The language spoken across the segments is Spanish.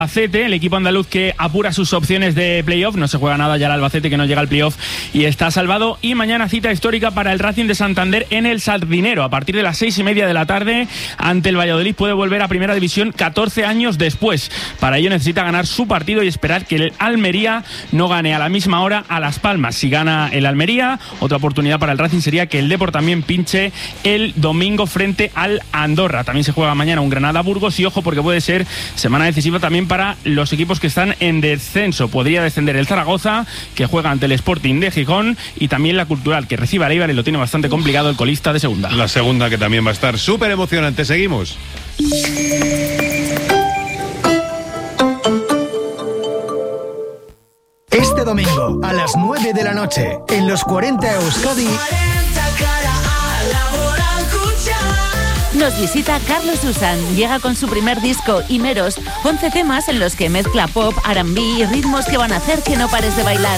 Albacete, el equipo andaluz que apura sus opciones de playoff. No se juega nada ya el Albacete, que no llega al playoff y está salvado. Y mañana cita histórica para el Racing de Santander en el Sardinero. A partir de las 6:30 de la tarde, ante el Valladolid, puede volver a Primera División 14 años después. Para ello necesita ganar su partido y esperar que el Almería no gane a la misma hora a Las Palmas. Si gana el Almería, otra oportunidad para el Racing sería que el Depor también pinche el domingo frente al Andorra. También se juega mañana un Granada-Burgos y ojo, porque puede ser semana decisiva también para los equipos que están en descenso. Podría descender el Zaragoza, que juega ante el Sporting de Gijón, y también la Cultural, que recibe al Eibar y lo tiene bastante complicado el colista de segunda. La segunda, que también va a estar súper emocionante. Seguimos. Este domingo a las 9 de la noche en los 40 Euskadi nos visita Carlos Susan. Llega con su primer disco, Himeros, 11 temas en los que mezcla pop, R&B y ritmos que van a hacer que no pares de bailar.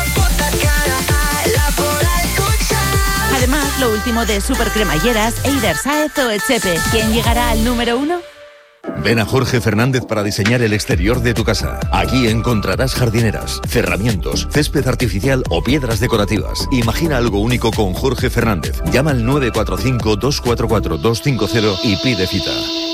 Además, lo último de Super Cremalleras, Eider Sáez o Echepe. ¿Quién llegará al número 1? Ven a Jorge Fernández para diseñar el exterior de tu casa. Aquí encontrarás jardineras, cerramientos, césped artificial o piedras decorativas. Imagina algo único con Jorge Fernández. Llama al 945-244-250 y pide cita.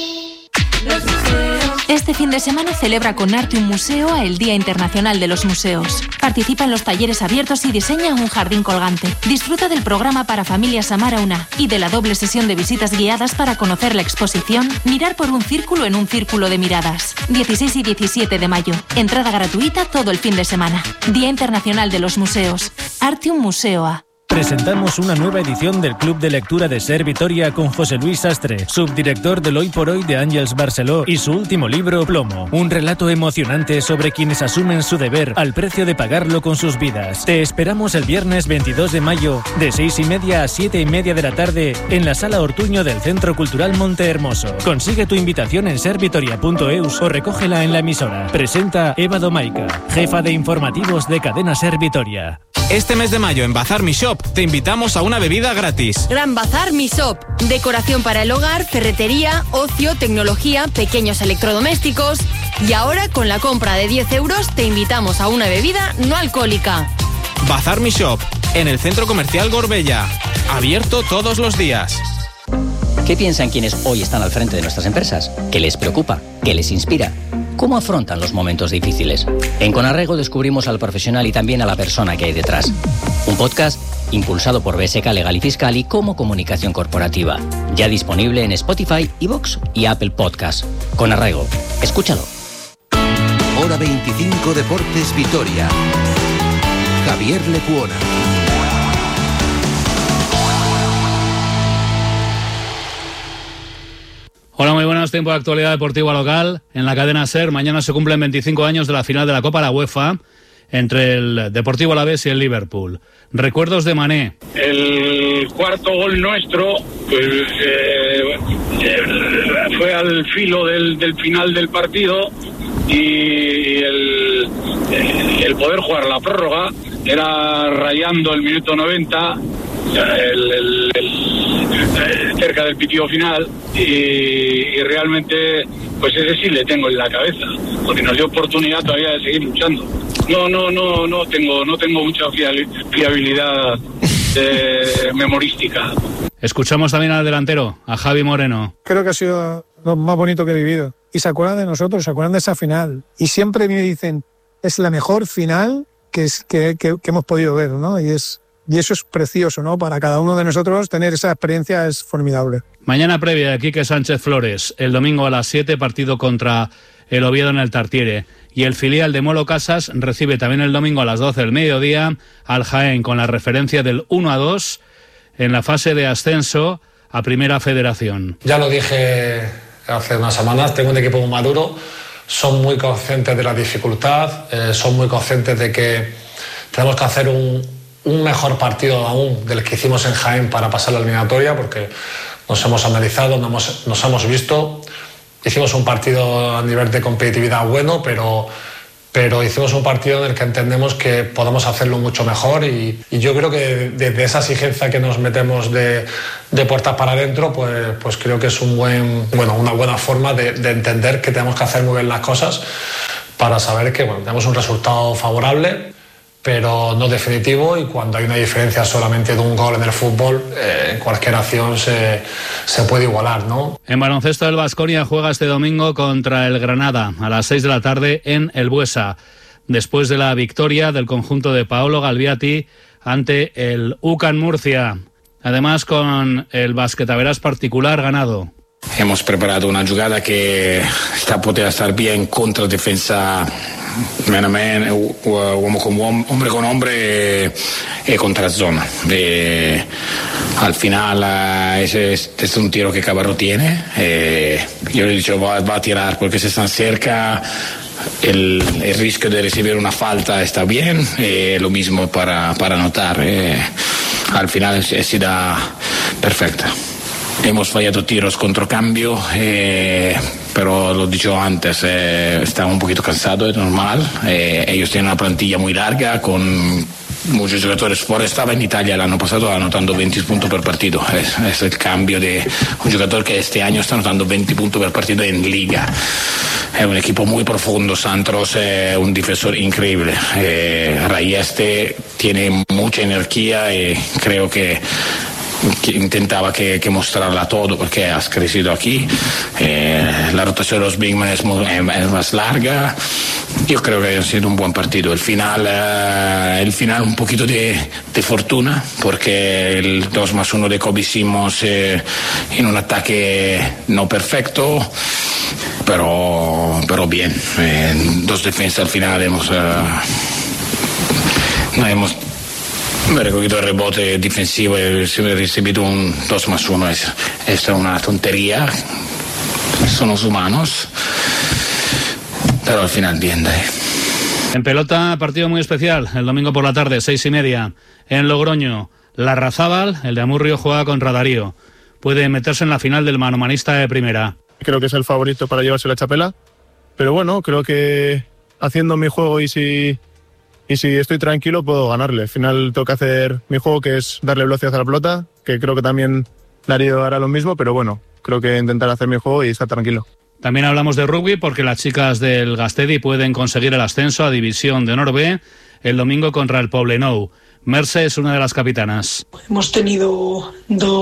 Este fin de semana celebra con Artium Museo el Día Internacional de los Museos. Participa en los talleres abiertos y diseña un jardín colgante. Disfruta del programa para familias Amara Una y de la doble sesión de visitas guiadas para conocer la exposición Mirar por un círculo en un círculo de miradas. 16 y 17 de mayo. Entrada gratuita todo el fin de semana. Día Internacional de los Museos. Artium Museoa. Presentamos una nueva edición del Club de Lectura de Ser Vitoria con José Luis Sastre, subdirector del Hoy por Hoy de Àngels Barceló, y su último libro, Plomo. Un relato emocionante sobre quienes asumen su deber al precio de pagarlo con sus vidas. Te esperamos el viernes 22 de mayo, de 6:30 a 7:30 de la tarde, en la Sala Ortuño del Centro Cultural Monte Hermoso. Consigue tu invitación en servitoria.eus o recógela en la emisora. Presenta Eva Domaica, jefa de informativos de Cadena Ser Vitoria. Este mes de mayo en Bazar Mi Shop te invitamos a una bebida gratis. Gran Bazar Mi Shop. Decoración para el hogar, ferretería, ocio, tecnología, pequeños electrodomésticos. Y ahora, con la compra de 10 euros, te invitamos a una bebida no alcohólica. Bazar Mi Shop, en el Centro Comercial Gorbella. Abierto todos los días. ¿Qué piensan quienes hoy están al frente de nuestras empresas? ¿Qué les preocupa? ¿Qué les inspira? ¿Cómo afrontan los momentos difíciles? En Con Arrego descubrimos al profesional y también a la persona que hay detrás. Un podcast impulsado por BSK Legal y Fiscal y como comunicación corporativa. Ya disponible en Spotify, iVoox y Apple Podcasts. Con Arrego. Escúchalo. Hora 25 Deportes Vitoria. Javier Lecuona. Hola, muy buenas. Tiempo de actualidad deportiva local en la cadena SER. Mañana se cumplen 25 años de la final de la Copa de la UEFA entre el Deportivo Alavés y el Liverpool. Recuerdos de Mané. El cuarto gol nuestro pues, fue al filo del final del partido y el poder jugar la prórroga era rayando el minuto 90, cerca del pitido final, y realmente pues ese sí le tengo en la cabeza, porque nos dio oportunidad todavía de seguir luchando. No tengo mucha fiabilidad memorística. Escuchamos también al delantero, a Javi Moreno. Creo que ha sido lo más bonito que he vivido. Y se acuerdan de nosotros, se acuerdan de esa final. Y siempre me dicen, es la mejor final que hemos podido ver, ¿no? Y eso es precioso, ¿no? Para cada uno de nosotros tener esa experiencia es formidable. Mañana previa de Quique Sánchez Flores. El domingo a las 7, partido contra el Oviedo en el Tartiere. Y el filial de Molo Casas recibe también el domingo a las 12 del mediodía al Jaén, con la referencia del 1-2 en la fase de ascenso a Primera Federación. Ya lo dije hace unas semanas, tengo un equipo muy maduro, son muy conscientes de la dificultad, son muy conscientes de que tenemos que hacer un mejor partido aún del que hicimos en Jaén para pasar la eliminatoria, porque nos hemos analizado, nos hemos visto, hicimos un partido a nivel de competitividad bueno, pero pero hicimos un partido en el que entendemos que podemos hacerlo mucho mejor y yo creo que desde esa exigencia que nos metemos de puertas para adentro, pues creo que es una buena forma de entender que tenemos que hacer muy bien las cosas para saber que tenemos un resultado favorable, pero no definitivo, y cuando hay una diferencia solamente de un gol en el fútbol, cualquier acción se puede igualar, ¿no? En baloncesto, el Baskonia juega este domingo contra el Granada a las 6 de la tarde en El Buesa, después de la victoria del conjunto de Paolo Galviati ante el UCAN Murcia, además con el basquetaveras particular ganado. Hemos preparado una jugada que poteva estar bien contra defensa man a man, hombre con hombre y contra zona. Al final este es un tiro que Cabarro tiene. Yo le he dicho va a tirar porque si están cerca el riesgo de recibir una falta está bien, lo mismo para anotar. Al final ha sido perfecta. Hemos fallado tiros contra cambio, pero lo he dicho antes, estaba un poquito cansado, es normal. Ellos tienen una plantilla muy larga con muchos jugadores fuera. Estaba en Italia el año pasado anotando 20 puntos por partido. Es el cambio de un jugador que este año está anotando 20 puntos por partido en Liga. Es un equipo muy profundo. Santros es un defensor increíble. Rayeste tiene mucha energía y creo que intentaba que mostrarla todo porque has crecido aquí. La rotación de los big men es más larga. Yo creo que ha sido un buen partido. El final un poquito de fortuna porque el 2+1 de Kobe Simmons en un ataque no perfecto, pero bien. Dos defensas al final hemos recogido el rebote defensivo y recibido un 2+1. Es una tontería. Somos humanos. Pero al final bien. En pelota, partido muy especial. El domingo por la tarde, 6:30. En Logroño, Larrazábal, el de Amurrio, juega contra Darío. Puede meterse en la final del manomanista de primera. Creo que es el favorito para llevarse la chapela. Pero bueno, creo que haciendo mi juego y si estoy tranquilo puedo ganarle. Al final tengo que hacer mi juego, que es darle velocidad a la pelota, que creo que también Darío hará lo mismo, pero bueno, creo que intentar hacer mi juego y estar tranquilo. También hablamos de rugby porque las chicas del Gastedi pueden conseguir el ascenso a División de Honor B el domingo contra el Poblenou. Merce es una de las capitanas. Hemos tenido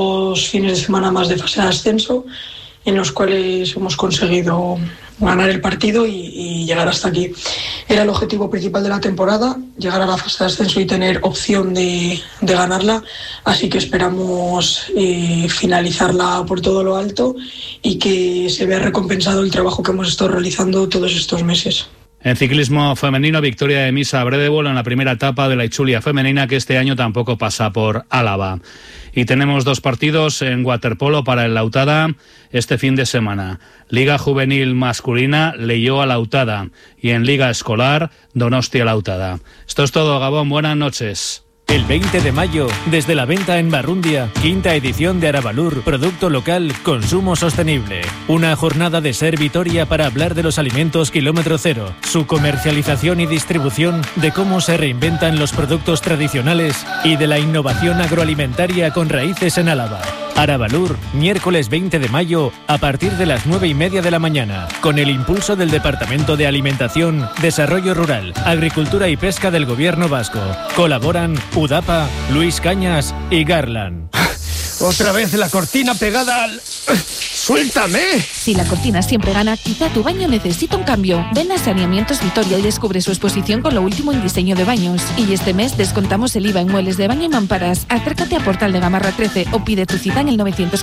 2 fines de semana más de fase de ascenso en los cuales hemos conseguido ganar el partido y llegar hasta aquí. Era el objetivo principal de la temporada, llegar a la fase de ascenso y tener opción de ganarla, así que esperamos finalizarla por todo lo alto y que se vea recompensado el trabajo que hemos estado realizando todos estos meses. En ciclismo femenino, victoria de Misa Bredebol en la primera etapa de la Itzulia femenina, que este año tampoco pasa por Álava. Y tenemos 2 partidos en waterpolo para el Lautada este fin de semana. Liga Juvenil masculina, Leioa Lautada, y en Liga Escolar, Donostia Lautada. Esto es todo, Gabón, buenas noches. El 20 de mayo, desde la venta en Barrundia, 5ª edición de Arabalur, producto local, consumo sostenible. Una jornada de Ser Vitoria para hablar de los alimentos kilómetro cero, su comercialización y distribución, de cómo se reinventan los productos tradicionales y de la innovación agroalimentaria con raíces en Álava. Arabalur, miércoles 20 de mayo, a partir de las 9:30 de la mañana, con el impulso del Departamento de Alimentación, Desarrollo Rural, Agricultura y Pesca del Gobierno Vasco. Colaboran Udapa, Luis Cañas y Garland. Otra vez la cortina pegada al... ¡Suéltame! Si la cortina siempre gana, quizá tu baño necesita un cambio. Ven a Saneamientos Vitoria y descubre su exposición con lo último en diseño de baños. Y este mes descontamos el IVA en muebles de baño y mamparas. Acércate a Portal de Gamarra 13 o pide tu cita en el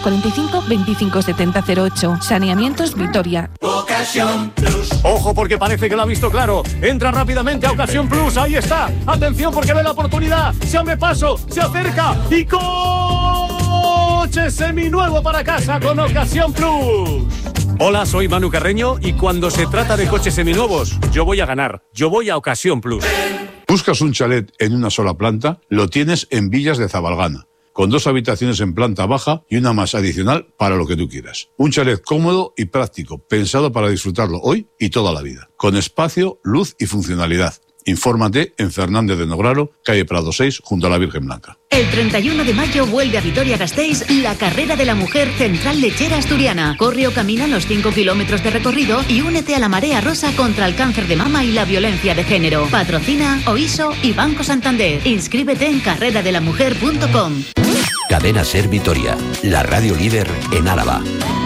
945 25 70 08. Saneamientos Vitoria. Ocasión Plus. Ojo, porque parece que lo ha visto claro. Entra rápidamente a Ocasión Plus. Ahí está. Atención, porque ve la oportunidad. Se abre paso, se acerca y coche seminuevo para casa con Ocasión Plus. Hola, soy Manu Carreño y cuando se trata de coches seminuevos, yo voy a ganar. Yo voy a Ocasión Plus. ¿Buscas un chalet en una sola planta? Lo tienes en Villas de Zabalgana. con 2 habitaciones en planta baja y una más adicional para lo que tú quieras. Un chalet cómodo y práctico, pensado para disfrutarlo hoy y toda la vida, con espacio, luz y funcionalidad. Infórmate en Fernández de Nograro, calle Prado 6, junto a la Virgen Blanca. El 31 de mayo vuelve a Vitoria-Gasteiz la carrera de la mujer Central Lechera Asturiana. Corre o camina los 5 kilómetros de recorrido y únete a la Marea Rosa contra el cáncer de mama y la violencia de género. Patrocina OISO y Banco Santander. Inscríbete en carreradelamujer.com. Cadena Ser Vitoria, la radio líder en Álava.